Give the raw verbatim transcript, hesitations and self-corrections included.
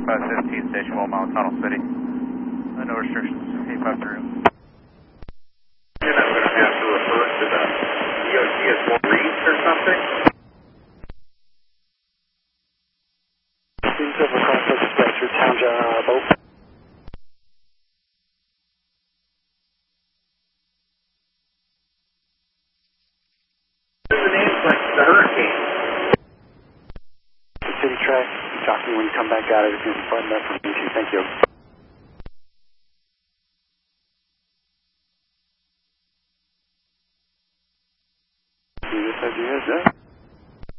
five fifteen, station one mile, Tunnel City. Uh, no restrictions, eight five three. And I'm going to have to refer to the D O T as more reads or something. Seems to have a conflict with your town uh, boat. What are the names like the hurricane? The city track, talk to me when you come back out. Everything's buttoned up for me too. Thank you.